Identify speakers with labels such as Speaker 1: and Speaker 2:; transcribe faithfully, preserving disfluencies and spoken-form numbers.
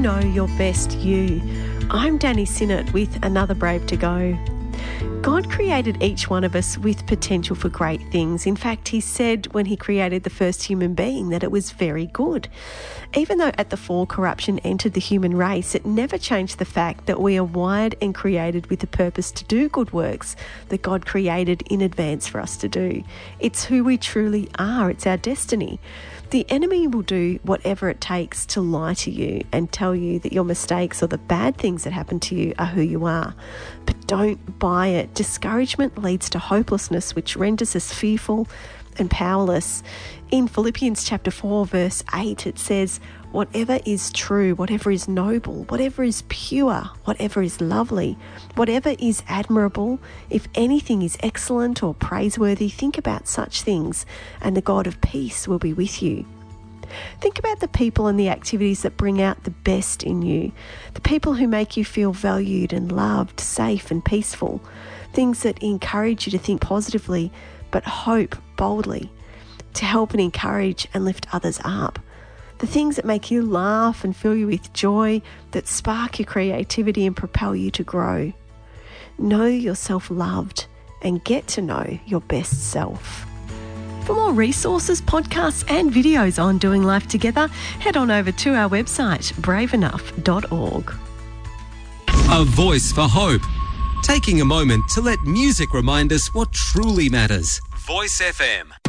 Speaker 1: know your best you. I'm Danny Sinnott with another Brave to Go. God created each one of us with potential for great things. In fact, he said when he created the first human being that it was very good. Even though at the fall corruption entered the human race, it never changed the fact that we are wired and created with the purpose to do good works that God created in advance for us to do. It's who we truly are. It's our destiny. The enemy will do whatever it takes to lie to you and tell you that your mistakes or the bad things that happen to you are who you are. But don't buy it. Discouragement leads to hopelessness, which renders us fearful and powerless. In Philippians chapter four, verse eight, it says, whatever is true, whatever is noble, whatever is pure, whatever is lovely, whatever is admirable, if anything is excellent or praiseworthy, think about such things, and the God of peace will be with you. Think about the people and the activities that bring out the best in you, the people who make you feel valued and loved, safe and peaceful, things that encourage you to think positively but hope boldly, to help and encourage and lift others up. The things that make you laugh and fill you with joy, that spark your creativity and propel you to grow. Know yourself loved and get to know your best self. For more resources, podcasts and videos on doing life together, head on over to our website, brave enough dot org.
Speaker 2: A voice for hope. Taking a moment to let music remind us what truly matters. Voice F M.